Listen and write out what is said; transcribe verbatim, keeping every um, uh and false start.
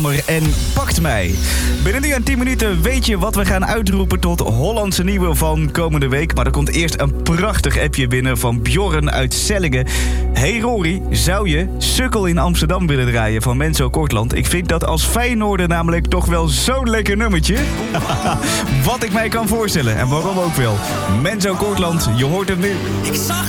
En Pakt Mij. Binnen nu aan tien minuten weet je wat we gaan uitroepen tot Hollandse nieuwe van komende week. Maar er komt eerst een prachtig appje binnen van Bjorn uit Sellingen. Hey Rory, zou je Sukkel in Amsterdam willen draaien van Menzo Kortland? Ik vind dat als Feyenoorder namelijk toch wel zo'n lekker nummertje. Wat ik mij kan voorstellen en waarom ook wel. Menzo Kortland, je hoort hem nu. Ik zag